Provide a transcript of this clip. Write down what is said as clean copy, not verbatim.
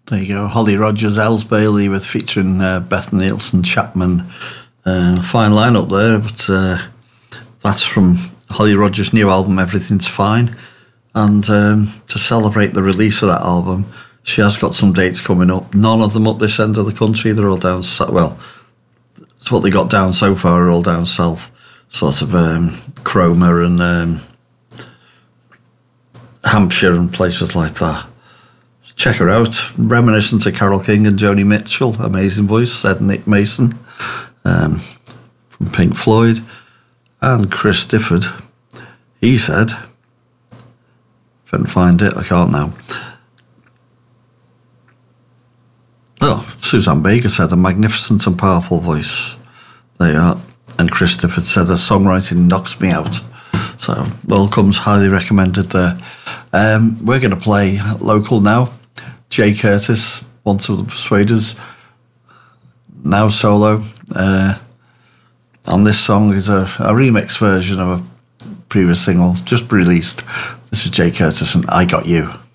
There you go. Holly Rogers, Els Bailey with featuring Beth Nielsen, Chapman. Fine lineup there, but that's from Holly Rogers' new album, Everything's Fine. And to celebrate the release of that album, she has got some dates coming up. None of them up this end of the country. They're all down well, it's what they got down so far are all down south, sort of Cromer and Hampshire and places like that. Check her out. Reminiscent of Carole King and Joni Mitchell. Amazing voice, said Nick Mason from Pink Floyd. And Chris Difford, he said, if I can find it, I can't now. Oh, Suzanne Baker said, a magnificent and powerful voice. There you are. And Chris Difford said, her songwriting knocks me out. So, welcome's highly recommended there. We're going to play local now. Jay Curtis, once of the Persuaders, now solo. And this song is a remix version of a previous single just released. This is Jay Curtis and I Got You.